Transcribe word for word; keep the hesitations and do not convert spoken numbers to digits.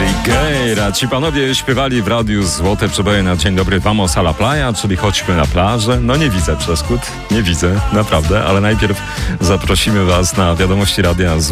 Trigueira. Ci panowie śpiewali w radiu Złote Przeboje na Dzień Dobry Vamos a la Playa, czyli chodźmy na plażę. No nie widzę przeszkód, nie widzę, naprawdę, ale najpierw zaprosimy was na wiadomości radia